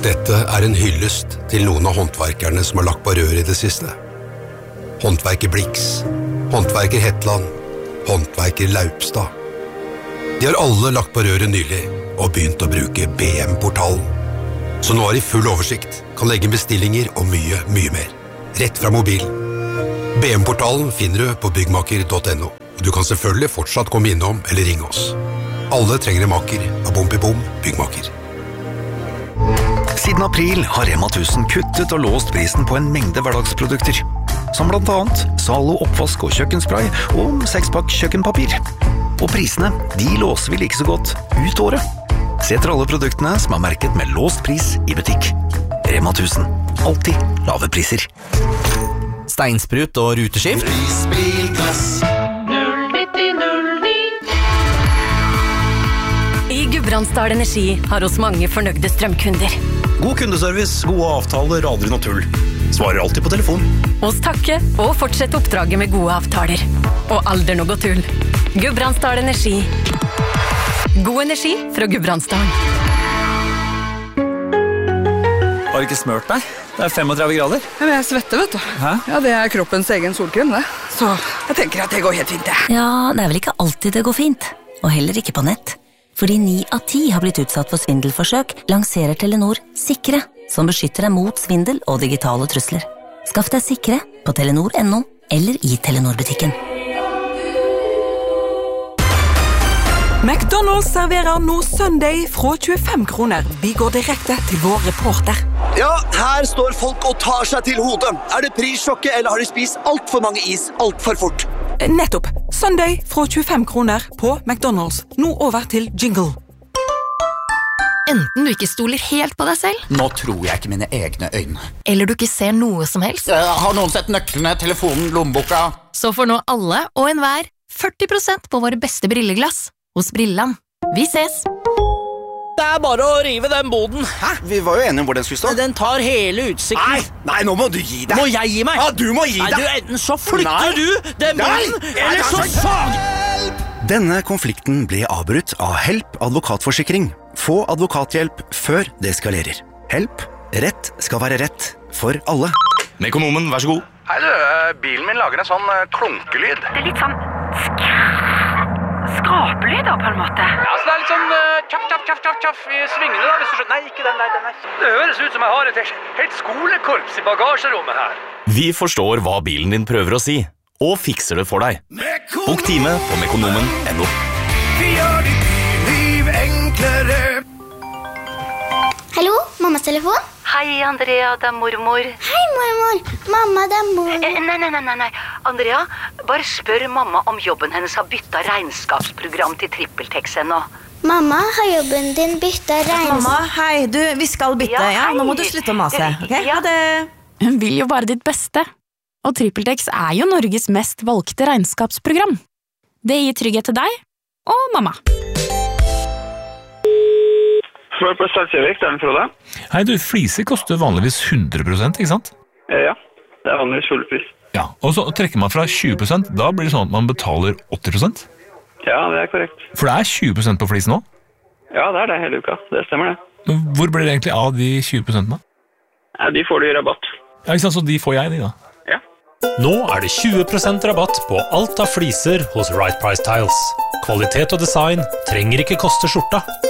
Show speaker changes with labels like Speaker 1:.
Speaker 1: Dette en hyllest til noen av håndverkerne som har lagt på rør i det siste. Håndverker Blix, håndverker Hetland, håndverker Laupstad. De har alle lagt på røret nylig og begynt å bruke BM-portalen. Så nå har de full oversikt, kan legge bestillinger og mye, mye mer. Rett fra mobilen. BM-portalen finner du på byggmaker.no. Du kan selvfølgelig fortsatt komme innom eller ringe oss. Alle trenger en maker av Bom Byggmaker.
Speaker 2: Siden april har Rema 1000 kuttet og låst prisen på en mengde hverdagsprodukter. Som blant annet Zalo oppvask og kjøkkenspray og 6-pakk kjøkkenpapir. Og prisene, de låser vi like så godt ut året. Se etter alle produktene som er merket med låst pris i butikk. Rema 1000. Alltid lave priser.
Speaker 3: Steinsprut og ruteskift.
Speaker 4: Prisbilklass 09009.
Speaker 5: I Gudbrandsdal Energi har oss mange fornøyde strømkunder.
Speaker 2: God kundeservice, gode avtaler, aldri noe tull. Svarer alltid på telefon.
Speaker 5: Oss takke og fortsette oppdraget med gode avtaler. Og aldri noe tull. Gudbrandsdal Energi. God energi fra Gudbrandsdalen.
Speaker 6: Har ikke smørt deg? Det 35 grader.
Speaker 7: Ja, men jeg svetter, vet du.
Speaker 6: Hæ?
Speaker 7: Ja, det kroppens egen solkrem, det. Så jeg tenker at det går helt fint, det.
Speaker 8: Ja, det vel ikke alltid det går fint. Og heller ikke på nett. Fordi 9 av 10 har blitt utsatt for svindelforsøk, lanserer Telenor Sikre, som beskytter deg mot svindel og digitale trusler. Skaff deg Sikre på telenor.no eller i Telenor-butikken.
Speaker 9: McDonald's serverer nå Sunday fra 25 kroner. Vi går direkte til vår reporter.
Speaker 10: Ja, her står folk og tar seg til hodet. Det prissjokket, eller har de spist alt for mange is alt for fort?
Speaker 9: Nettopp. Sunday fra 25 kroner på McDonald's. Nå over til jingle.
Speaker 11: Enten du ikke stoler helt på deg selv.
Speaker 12: Nå tror jeg ikke mine egne øyne.
Speaker 11: Eller du ikke ser noe som helst.
Speaker 12: Har noen sett nøklene, telefonen, lommeboka?
Speaker 11: Så får nå alle og enhver 40% på våre beste brilleglass. Hos Brilland. Vi ses!
Speaker 13: Det bare å rive den boden.
Speaker 2: Hæ? Vi var jo enige om hvor den skulle stå.
Speaker 13: Den tar hele utsikten.
Speaker 2: Nei, nå må du gi deg.
Speaker 13: Må jeg gi meg?
Speaker 2: Ja, du må gi deg.
Speaker 13: Nei, enten så flytter du den boden, eller så faen!
Speaker 2: Denne konflikten ble avbrutt av Help advokatforsikring. Få advokathjelp før det eskalerer. Help. Rett skal være rett for alle.
Speaker 14: Mekonomen, vær så god.
Speaker 15: Hei du, bilen min lager en sånn klunkelyd.
Speaker 16: Det litt sånn skrapelyd da, på en måte.
Speaker 15: Ja, så det litt sånn tjaff i svingene da, hvis du skjønner. Nei, ikke den der, den der. Det høres ut som jeg har et helt skolekorps i bagasjerommet her.
Speaker 14: Vi forstår hva bilen din prøver å si, og fikser det for deg. Bok time på mekonomen.no.
Speaker 4: Vi gjør ditt liv enklere.
Speaker 17: Hallo, mammas telefon?
Speaker 16: Hei, Andrea, det mormor.
Speaker 17: Hei, mormor. Mamma, det mormor.
Speaker 16: Nei. Andrea, bare spør mamma om jobben hennes har byttet regnskapsprogram til TrippelTex ennå.
Speaker 17: Mamma, har jobben din byttet regnskap?
Speaker 18: Mamma, hei, vi skal bytte, ja? Nå må du slutte å mase, ok?
Speaker 16: Ja,
Speaker 18: det...
Speaker 19: Hun vil jo bare ditt beste. Og TrippelTex jo Norges mest valgte regnskapsprogram. Det gir trygghet til deg og mamma.
Speaker 20: Svar på Salsjøvik, det Frode.
Speaker 21: Hei du, fliser koster vanligvis 100%, ikke sant?
Speaker 20: Ja, det vanligvis full pris.
Speaker 21: Ja, og så trekker man fra 20%, da blir det sånn at man betaler 80%?
Speaker 20: Ja, det korrekt.
Speaker 21: For det 20% på flis nå?
Speaker 20: Ja, det det hele uka, det stemmer det.
Speaker 21: Men hvor blir det egentlig av de 20% da?
Speaker 20: Ja, de får du i rabatt.
Speaker 21: Ja, ikke sant, så de får jeg de da?
Speaker 20: Ja.
Speaker 22: Nå det 20% rabatt på alt av fliser hos Right Price Tiles. Kvalitet og design trenger ikke koste skjorta.